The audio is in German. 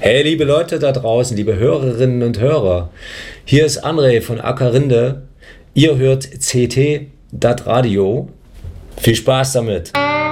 Hey, liebe Leute da draußen, liebe Hörerinnen und Hörer, hier ist André von Ackerrinde. Ihr hört CT, das Radio. Viel Spaß damit!